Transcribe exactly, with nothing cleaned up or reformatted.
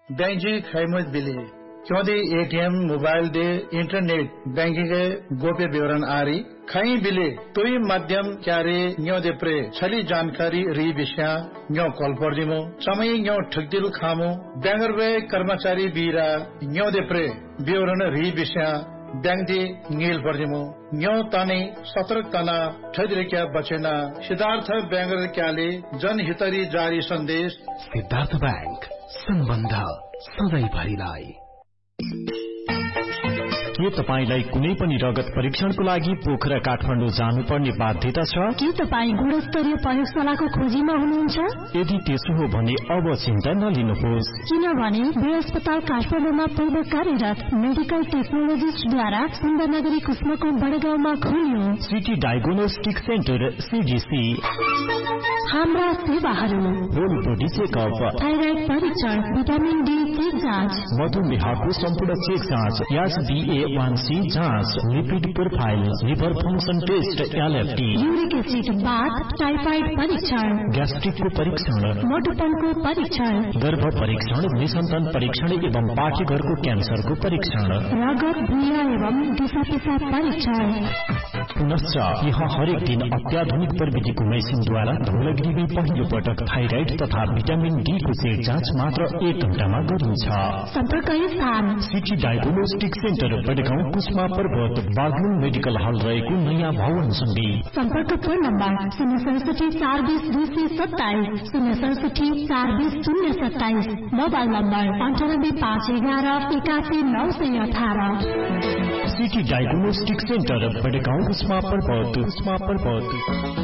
बैंजी खैमुद बिले क्योंकि ATM mobile they internet banking के गोप्य विवरण आरी खई बिले तोई माध्यम क्यारे न्यो दे प्रे छली जानकारी री विषय न्यो कॉल पर दिमो समय न्यो ठगदिल खामो बैंगर वे कर्मचारी बीरा न्यो दे प्रे विवरण री विषय बैंक दे नील पर दिमो न्यो ताने सतर्क तना ठगरे क्या बचेना सिद्धार्थ बैंगर क्याले जनहितरी जारी संदेश सिद्धार्थ बैंक सम्बन्ध सधैँ भरिलाई। के तपाईलाई कुनै पनि रगत परीक्षणको लागि पोखरा काठमाडौँ जानुपर्ने बाध्यता छ? के तपाईँ गुणस्तरीय प्रयोगशालाको खोजीमा हुनुहुन्छ? यदि त्यसो हो भने अब चिन्ता नलिनुहोस्, किनभने वीर अस्पताल काठमाडौँमा पूर्व कार्यरत मेडिकल टेक्नोलोजिस्टद्वारा सुन्दरनगरी कुस्मको बडगाउँमा खोलियो सिटी डायग्नोस्टिक सेन्टर सीडीसी। हाम्रा सेवाहरू होल बडी चेकअप, थाइराइड परीक्षण, भिटामिन डी चेक जाँच, मधुमेहको सम्पूर्ण चेक जाँच, H be A one C जाँच, lipid profile, liver function test, LFT, uric acid बाथ, टाइफाइड परीक्षण, ग्यास्ट्रिकको परीक्षण, मोटोपनको परीक्षण, गर्भ परीक्षण, निसन्तान परीक्षण एवं पाठीघरको क्यान्सरको परीक्षण, रगत भुइँया एवं दिशा पिसाब परीक्षण। पुनश्च यहाँ हरेक दिन अत्याधुनिक प्रविधिको मेसिनद्वारा धौलागिरीमै पहिलो पटक थाइराइड तथा भिटामिन डी को चेक जाँच मात्र एक घण्टामा गरिन्छ। सम्पर्क स्थान सिटी डायग्नोस्टिक सेन्टर, बडगाउँ, कुस्मा पर्वत, बागलुङ मेडिकल हल रहेको नयाँ भवन सँगै। सम्पर्क फोन नम्बर शून्य सडसठी चार बीस दुई सय सत्ताइस, शून्य सडसठी चार बीस शून्य सत्ताइस, मोबाइल नम्बर अन्ठानब्बे पाँच एघार एकासी नौ सय अठारह। सिटी डायग्नोस्टिक सेन्टर, बडगाउँ, कुस्मा पर्वत, कुस्मा पर्वत।